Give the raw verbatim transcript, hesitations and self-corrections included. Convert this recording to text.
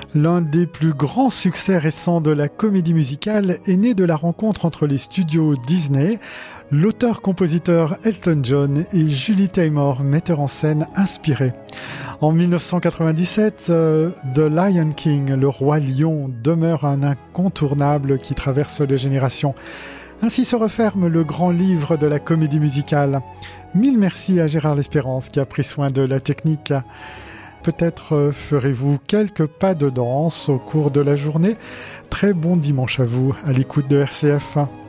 L'un des plus grands succès récents de la comédie musicale est né de la rencontre entre les studios Disney, l'auteur-compositeur Elton John et Julie Taymor, metteur en scène inspiré. En dix-neuf cent quatre-vingt-dix-sept, euh, The Lion King, le roi lion, demeure un incontournable qui traverse les générations. Ainsi se referme le grand livre de la comédie musicale. Mille merci à Gérard L'Espérance qui a pris soin de la technique. Peut-être euh, ferez-vous quelques pas de danse au cours de la journée. Très bon dimanche à vous, à l'écoute de R C F.